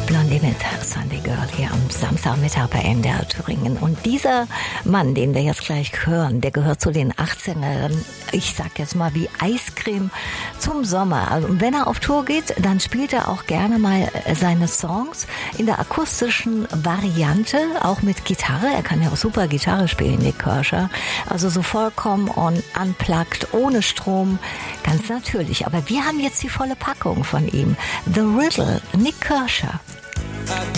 Blondie mit Sunday Girl hier am Samstagmittag bei NDR Thüringen. Und dieser Mann, den wir jetzt gleich hören, der gehört zu den 18ern, ich sag jetzt mal wie Eiscreme zum Sommer. Also wenn er auf Tour geht, dann spielt er auch gerne mal seine Songs in der akustischen Variante, auch mit Gitarre. Er kann ja auch super Gitarre spielen, Nik Kershaw. Also so vollkommen unplugged, ohne Strom, ganz natürlich. Aber wir haben jetzt die volle Packung von ihm. The Riddle, Nik Kershaw.